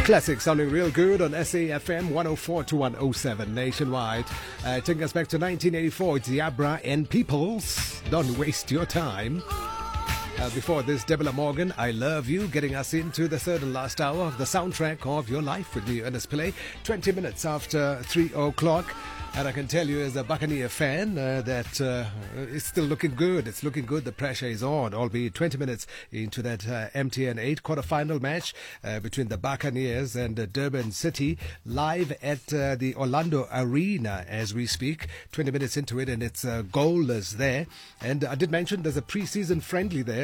Classic sounding real good on SAFM 104 to 107 nationwide. Taking us back to 1984, it's Yabra and Peoples. Don't waste your time. Before this, Deborah Morgan, I Love You, getting us into the third and last hour of the soundtrack of your life with me, Ernest Pillay. 20 minutes after 3 o'clock. And I can tell you as a Buccaneer fan that it's still looking good. It's looking good. The pressure is on, albeit 20 minutes into that MTN 8 quarterfinal match between the Buccaneers and Durban City, live at the Orlando Arena as we speak. 20 minutes into it, and it's goalless there. And I did mention there's a pre-season friendly there.